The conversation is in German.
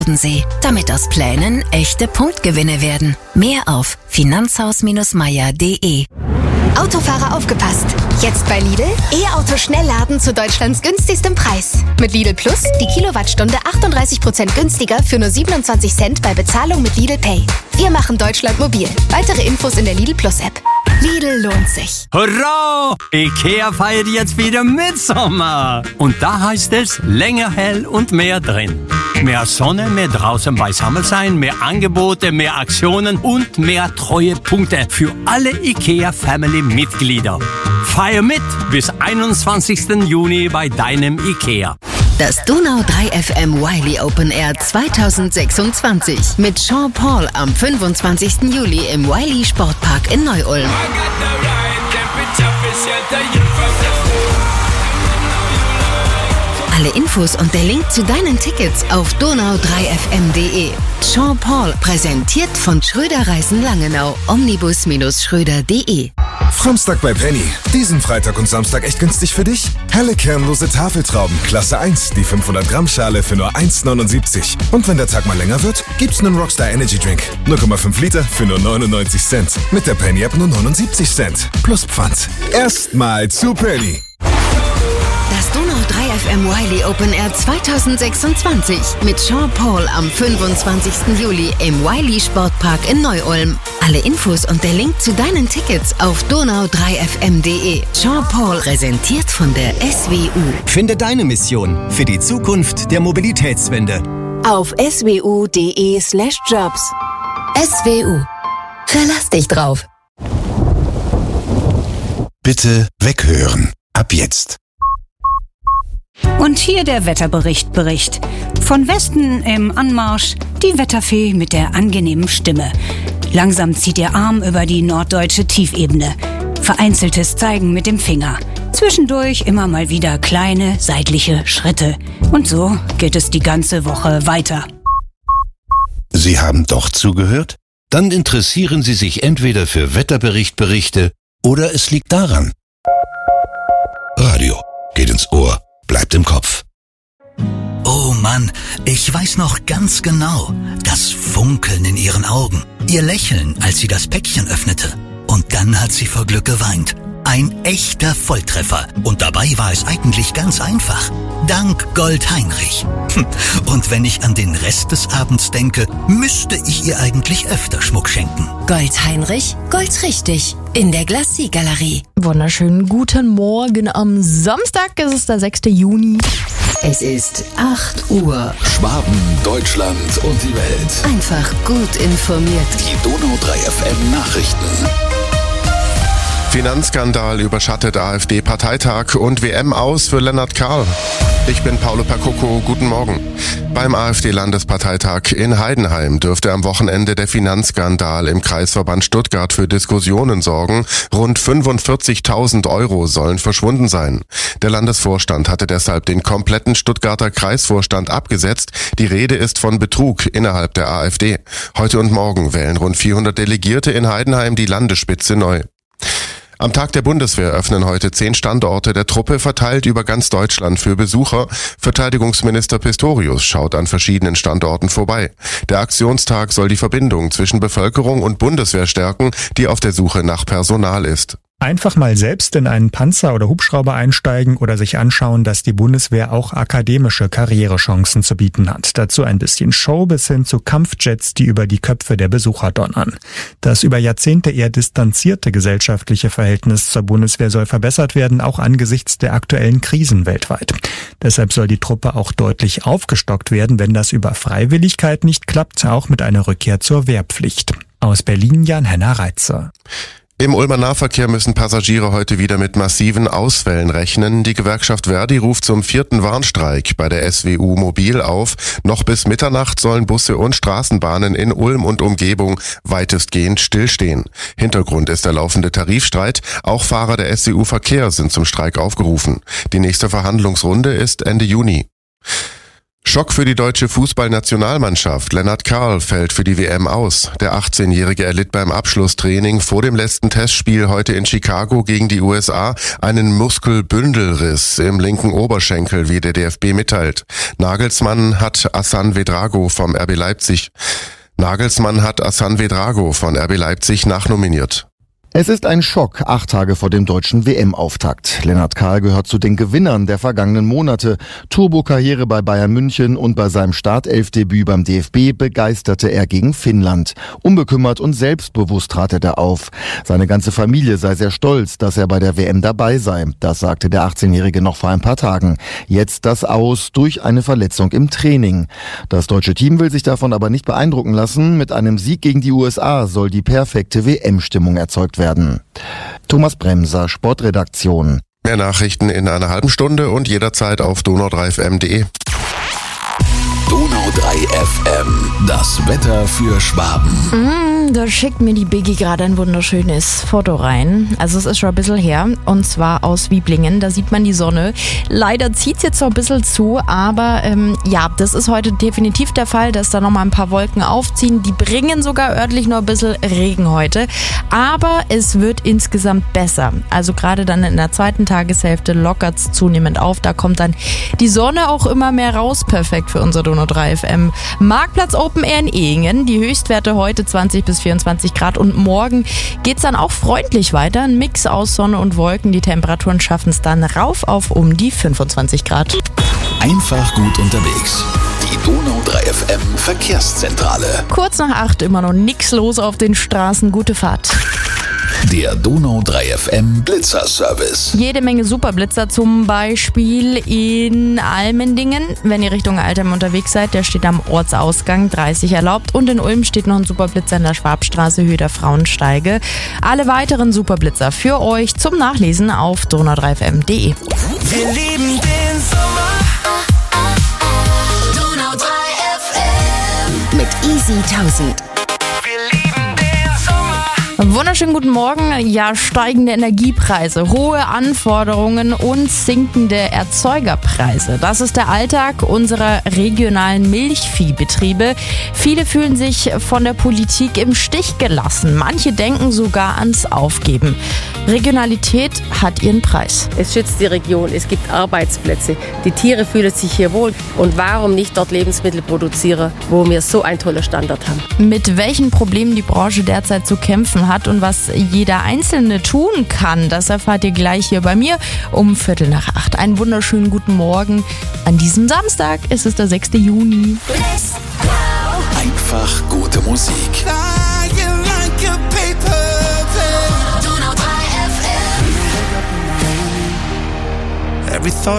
damit aus Plänen echte Punktgewinne werden. Mehr auf finanzhaus-meier.de. Autofahrer aufgepasst! Jetzt bei Lidl E-Auto Schnellladen zu Deutschlands günstigstem Preis. Mit Lidl Plus die Kilowattstunde 38% günstiger für nur 27 Cent bei Bezahlung mit Lidl Pay. Wir machen Deutschland mobil. Weitere Infos in der Lidl Plus App. Lidl lohnt sich. Hurra! IKEA feiert jetzt wieder Mitsommer. Und da heißt es länger hell und mehr drin. Mehr Sonne, mehr draußen beisammen sein, mehr Angebote, mehr Aktionen und mehr Treuepunkte für alle IKEA-Family-Mitglieder. Feier mit bis 21. Juni bei deinem IKEA. Das Donau 3 FM Wiley Open Air 2026 mit Sean Paul am 25. Juli im Wiley Sportpark in Neu-Ulm. Alle Infos und der Link zu deinen Tickets auf donau3fm.de. Sean Paul, präsentiert von Schröder Reisen Langenau, omnibus-schröder.de. Framstag bei Penny. Diesen Freitag und Samstag echt günstig für dich? Helle kernlose Tafeltrauben, Klasse 1, die 500 Gramm Schale für nur 1,79. Und wenn der Tag mal länger wird, gibt's einen Rockstar Energy Drink. 0,5 Liter für nur 99 Cent. Mit der Penny App nur 79 Cent. Plus Pfand. Erstmal zu Penny. Das Donau 3 FM Wiley Open Air 2026 mit Sean Paul am 25. Juli im Wiley Sportpark in Neu-Ulm. Alle Infos und der Link zu deinen Tickets auf donau3fm.de. Sean Paul, präsentiert von der SWU. Finde deine Mission für die Zukunft der Mobilitätswende Auf swu.de/jobs. SWU. Verlass dich drauf. Bitte weghören. Ab jetzt. Und hier der Wetterbericht. Von Westen im Anmarsch die Wetterfee mit der angenehmen Stimme. Langsam zieht ihr Arm über die norddeutsche Tiefebene. Vereinzeltes Zeigen mit dem Finger. Zwischendurch immer mal wieder kleine seitliche Schritte. Und so geht es die ganze Woche weiter. Sie haben doch zugehört? Dann interessieren Sie sich entweder für Wetterberichte oder es liegt daran. Radio geht ins Ohr, bleibt im Kopf. Oh Mann, ich weiß noch ganz genau, das Funkeln in ihren Augen, ihr Lächeln, als sie das Päckchen öffnete. Und dann hat sie vor Glück geweint. Ein echter Volltreffer. Und dabei war es eigentlich ganz einfach. Dank Gold Heinrich. Und wenn ich an den Rest des Abends denke, müsste ich ihr eigentlich öfter Schmuck schenken. Gold Heinrich, Gold richtig. In der Glacis-Galerie. Wunderschönen guten Morgen. Am Samstag ist es der 6. Juni. Es ist 8 Uhr. Schwaben, Deutschland und die Welt. Einfach gut informiert. Die Donau 3 FM Nachrichten. Finanzskandal überschattet AfD-Parteitag und WM aus für Lennart Karl. Ich bin Paolo Percocco, guten Morgen. Beim AfD-Landesparteitag in Heidenheim dürfte am Wochenende der Finanzskandal im Kreisverband Stuttgart für Diskussionen sorgen. Rund 45.000 Euro sollen verschwunden sein. Der Landesvorstand hatte deshalb den kompletten Stuttgarter Kreisvorstand abgesetzt. Die Rede ist von Betrug innerhalb der AfD. Heute und morgen wählen rund 400 Delegierte in Heidenheim die Landesspitze neu. Am Tag der Bundeswehr öffnen heute 10 Standorte der Truppe, verteilt über ganz Deutschland für Besucher. Verteidigungsminister Pistorius schaut an verschiedenen Standorten vorbei. Der Aktionstag soll die Verbindung zwischen Bevölkerung und Bundeswehr stärken, die auf der Suche nach Personal ist. Einfach mal selbst in einen Panzer oder Hubschrauber einsteigen oder sich anschauen, dass die Bundeswehr auch akademische Karrierechancen zu bieten hat. Dazu ein bisschen Show bis hin zu Kampfjets, die über die Köpfe der Besucher donnern. Das über Jahrzehnte eher distanzierte gesellschaftliche Verhältnis zur Bundeswehr soll verbessert werden, auch angesichts der aktuellen Krisen weltweit. Deshalb soll die Truppe auch deutlich aufgestockt werden, wenn das über Freiwilligkeit nicht klappt, auch mit einer Rückkehr zur Wehrpflicht. Aus Berlin Jan-Henner Reitzer. Im Ulmer Nahverkehr müssen Passagiere heute wieder mit massiven Ausfällen rechnen. Die Gewerkschaft Verdi ruft zum 4. Warnstreik bei der SWU Mobil auf. Noch bis Mitternacht sollen Busse und Straßenbahnen in Ulm und Umgebung weitestgehend stillstehen. Hintergrund ist der laufende Tarifstreit. Auch Fahrer der SWU Verkehr sind zum Streik aufgerufen. Die nächste Verhandlungsrunde ist Ende Juni. Schock für die deutsche Fußballnationalmannschaft. Lennart Karl fällt für die WM aus. Der 18-Jährige erlitt beim Abschlusstraining vor dem letzten Testspiel heute in Chicago gegen die USA einen Muskelbündelriss im linken Oberschenkel, wie der DFB mitteilt. Nagelsmann hat Hassan Vedrago von RB Leipzig nachnominiert. Es ist ein Schock, 8 Tage vor dem deutschen WM-Auftakt. Lennart Karl gehört zu den Gewinnern der vergangenen Monate. Turbo-Karriere bei Bayern München und bei seinem Startelfdebüt beim DFB begeisterte er gegen Finnland. Unbekümmert und selbstbewusst trat er da auf. Seine ganze Familie sei sehr stolz, dass er bei der WM dabei sei. Das sagte der 18-Jährige noch vor ein paar Tagen. Jetzt das Aus durch eine Verletzung im Training. Das deutsche Team will sich davon aber nicht beeindrucken lassen. Mit einem Sieg gegen die USA soll die perfekte WM-Stimmung erzeugt werden. Thomas Bremser, Sportredaktion. Mehr Nachrichten in einer halben Stunde und jederzeit auf donau3fm.de. Donau 3 FM, das Wetter für Schwaben. Da schickt mir die Biggie gerade ein wunderschönes Foto rein. Also es ist schon ein bisschen her, und zwar aus Wiblingen. Da sieht man die Sonne. Leider zieht es jetzt so ein bisschen zu, aber das ist heute definitiv der Fall, dass da nochmal ein paar Wolken aufziehen. Die bringen sogar örtlich noch ein bisschen Regen heute. Aber es wird insgesamt besser. Also gerade dann in der zweiten Tageshälfte lockert es zunehmend auf. Da kommt dann die Sonne auch immer mehr raus. Perfekt für unser Donau 3 FM. Marktplatz Open Air in Ehingen. Die Höchstwerte heute 20 bis 24 Grad und morgen geht's dann auch freundlich weiter. Ein Mix aus Sonne und Wolken. Die Temperaturen schaffen es dann rauf auf um die 25 Grad. Einfach gut unterwegs. Die Donau 3 FM Verkehrszentrale. Kurz nach 8 immer noch nichts los auf den Straßen. Gute Fahrt. Der Donau 3 FM Blitzerservice. Jede Menge Superblitzer, zum Beispiel in Almendingen. Wenn ihr Richtung Altheim unterwegs seid, der steht am Ortsausgang, 30 erlaubt. Und in Ulm steht noch ein Superblitzer in der Schwabstraße, Höhe der Frauensteige. Alle weiteren Superblitzer für euch zum Nachlesen auf donau3fm.de. Wir lieben den Sommer. Donau 3 FM. Mit Easy 1000. Wunderschönen guten Morgen. Ja, steigende Energiepreise, hohe Anforderungen und sinkende Erzeugerpreise. Das ist der Alltag unserer regionalen Milchviehbetriebe. Viele fühlen sich von der Politik im Stich gelassen. Manche denken sogar ans Aufgeben. Regionalität hat ihren Preis. Es schützt die Region, es gibt Arbeitsplätze. Die Tiere fühlen sich hier wohl. Und warum nicht dort Lebensmittel produzieren, wo wir so einen tollen Standard haben? Mit welchen Problemen die Branche derzeit zu kämpfen hat und was jeder Einzelne tun kann, das erfahrt ihr gleich hier bei mir um 7:45. Einen wunderschönen guten Morgen. An diesem Samstag ist es der 6. Juni. Einfach gute Musik. Every thought